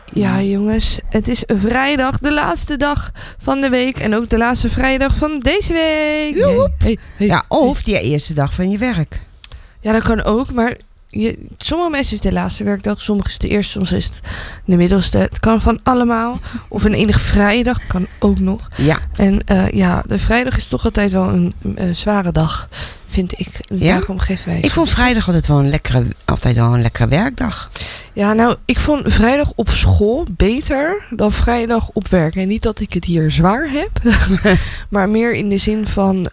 Ja, jongens, het is vrijdag, de laatste dag van de week en ook de laatste vrijdag van deze week. Hey, ja, of die eerste dag van je werk. Ja, dat kan ook, maar sommige mensen is de laatste werkdag, sommige is de eerste, soms is het de middelste. Het kan van allemaal. Of een enige vrijdag kan ook nog. Ja. En de vrijdag is toch altijd wel een zware dag, vind ik. Ja? Omgeefwijs. Ik vond vrijdag altijd wel een lekkere werkdag. Ja, nou, ik vond vrijdag op school beter dan vrijdag op werk. En niet dat ik het hier zwaar heb, maar meer in de zin van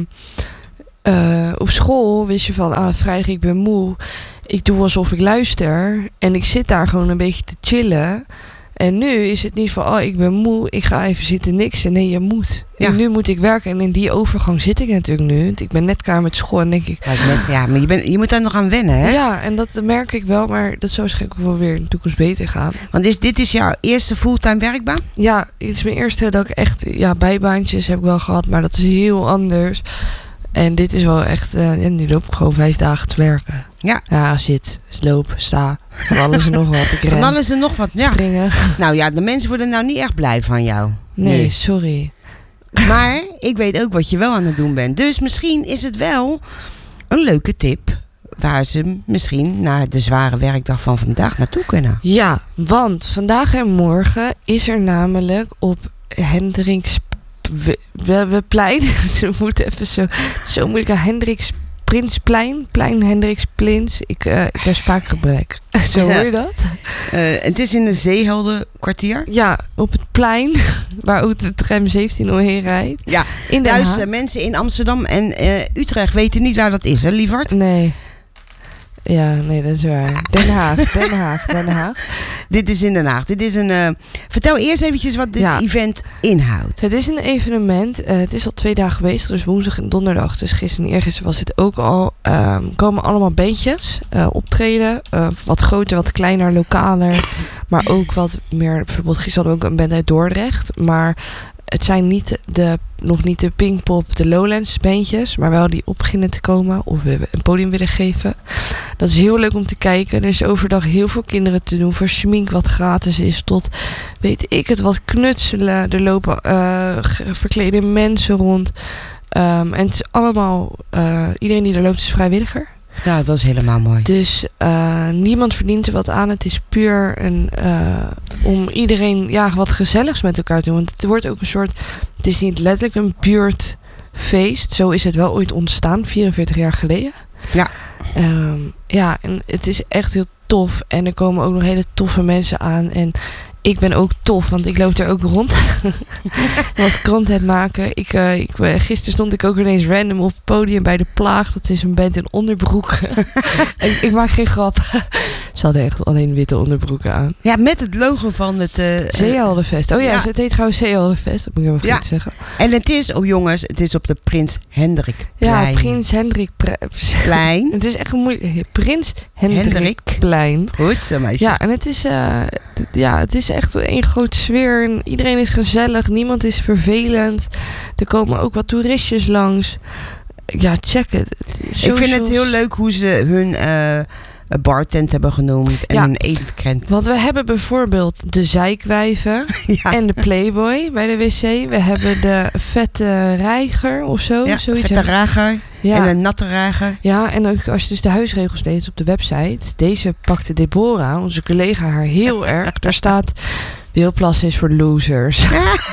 op school wist je van vrijdag ik ben moe. Ik doe alsof ik luister en ik zit daar gewoon een beetje te chillen. En nu is het niet van ik ben moe, ik ga even zitten niks. En nee, je moet. Ja. En nu moet ik werken en in die overgang zit ik natuurlijk nu. Want ik ben net klaar met school en denk ik... Ja, maar je moet daar nog aan wennen, hè? Ja, en dat merk ik wel, maar dat zou waarschijnlijk ook wel weer in de toekomst beter gaan. Want dit is jouw eerste fulltime werkbaan? Ja, dit is mijn eerste dat ik echt... Ja, bijbaantjes heb ik wel gehad, maar dat is heel anders. En dit is wel echt... en nu loop ik gewoon 5 dagen te werken. Ja. Ja, zit, loop, sta. Van alles en nog wat. Ik ren, van alles en nog wat, ja. Springen. Nou ja, de mensen worden nou niet echt blij van jou. Nee, sorry. Maar ik weet ook wat je wel aan het doen bent. Dus misschien is het wel een leuke tip waar ze misschien na de zware werkdag van vandaag naartoe kunnen. Ja, want vandaag en morgen is er namelijk op Hendriksplein. Ze moeten even zo moeilijk aan Hendriksprinsplein. Plein Hendriksprins. Ik heb spraakgebrek. Zo hoor je dat? Het is in de Zeeheldenkwartier. Ja, op het plein waar ook de tram 17 omheen rijdt. Ja, luister, mensen in Amsterdam en Utrecht weten niet waar dat is, hè, lieverd? Nee. Ja, nee, dat is waar. Den Haag. Dit is in Den Haag. Dit is vertel eerst eventjes wat dit event inhoudt. Het is een evenement. Het is al 2 dagen bezig. Dus woensdag en donderdag. Dus gisteren en eergisteren was het ook al. Komen allemaal bandjes optreden. Wat groter, wat kleiner, lokaler. Maar ook wat meer. Bijvoorbeeld gisteren hadden we ook een band uit Dordrecht. Maar het zijn nog niet de Pinkpop, de Lowlands bandjes, maar wel die op beginnen te komen of we een podium willen geven. Dat is heel leuk om te kijken. Er is overdag heel veel kinderen te doen. Voor schmink wat gratis is tot, weet ik het, wat knutselen. Er lopen verklede mensen rond. En het is allemaal, iedereen die er loopt is vrijwilliger. Ja, dat is helemaal mooi. Dus niemand verdient er wat aan. Het is puur om iedereen wat gezelligs met elkaar te doen. Want het wordt ook een soort... Het is niet letterlijk een buurtfeest. Zo is het wel ooit ontstaan, 44 jaar geleden. Ja. En het is echt heel tof. En er komen ook nog hele toffe mensen aan. En ik ben ook tof, want ik loop er ook rond. Wat content maken. Gisteren stond ik ook ineens random op het podium bij De Plaag. Dat is een band in onderbroek. ik maak geen grap. Ze hadden echt alleen witte onderbroeken aan. Ja, met het logo van het... Zeeheldenfest. Oh ja, het heet trouwens Zeeheldenfest. Dat moet ik helemaal goed zeggen. En het is, jongens, het is op de Prins Hendrikplein. Ja, Prins Hendrikplein. Het is echt een moeilijk... Prins Hendrikplein. Goed, zo meisje. Ja, en het is echt een grote sfeer. En iedereen is gezellig. Niemand is vervelend. Er komen ook wat toeristjes langs. Ja, check het. Ik vind het heel leuk hoe ze hun bartent hebben genoemd. En hun etentkrent. Want we hebben bijvoorbeeld de Zijkwijven. En de Playboy bij de wc. We hebben de vette reiger of zo. Ja, zoiets vette rager. Ja. En een natte rager. Ja, en ook als je dus de huisregels leest op de website. Deze pakte Deborah, onze collega, haar heel erg. Daar staat, Wilplassen is voor losers.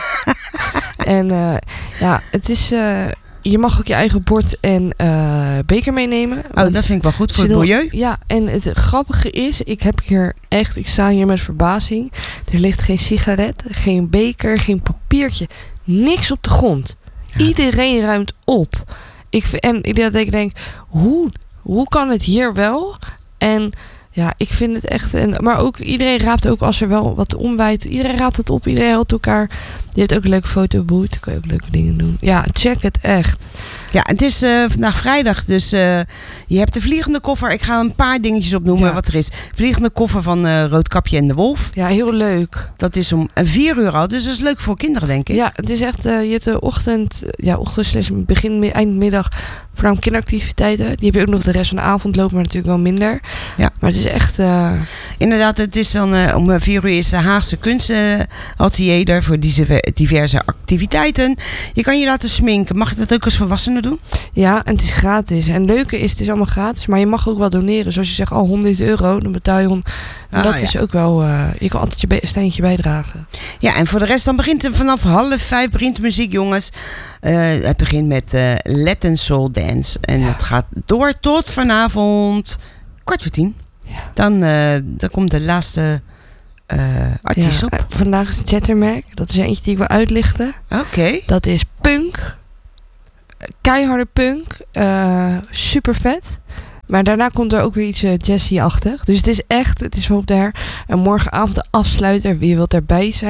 En het is... je mag ook je eigen bord en beker meenemen. Dat vind ik wel goed voor het milieu. Ja, en het grappige is, ik sta hier met verbazing. Er ligt geen sigaret, geen beker, geen papiertje. Niks op de grond. Ja. Iedereen ruimt op. Dat ik denk, hoe kan het hier wel? En ja, ik vind het echt... Maar ook iedereen raapt ook als er wel wat omwijt. Iedereen raapt het op. Iedereen helpt elkaar. Je hebt ook een leuke fotoboot. Dan kan je ook leuke dingen doen. Ja, check het echt. Ja, het is vandaag vrijdag. Dus je hebt de Vliegende Koffer. Ik ga een paar dingetjes opnoemen wat er is. Vliegende Koffer van Roodkapje en de Wolf. Ja, heel leuk. Dat is om 4 uur al. Dus dat is leuk voor kinderen, denk ik. Ja, het is echt... je hebt de ochtend... Ja, ochtend, begin, eindmiddag Voornamelijk kinderactiviteiten. Die heb je ook nog de rest van de avond lopen, maar natuurlijk wel minder. Ja. Maar het is echt... Inderdaad, het is dan om 4 uur is de Haagse kunstatelier er voor diverse activiteiten. Je kan je laten sminken. Mag je dat ook als volwassene doen? Ja, en het is gratis. En het leuke is, het is allemaal gratis, maar je mag ook wel doneren. Zoals je zegt, €100, dan betaal je is ook wel... je kan altijd je steentje bijdragen. Ja, en voor de rest dan begint het vanaf 4:30 begint de muziek, jongens. Het begint met Latin Soul Dance. En dat gaat door tot vanavond 9:45. Ja. Dan komt de laatste artiest op. Vandaag is Chattermack. Dat is eentje die ik wil uitlichten. Oké. Dat is punk. Keiharde punk. Super vet. Maar daarna komt er ook weer iets jazzy-achtig. Dus het is echt, het is populair. En morgenavond de afsluiter. Wie wilt erbij zijn?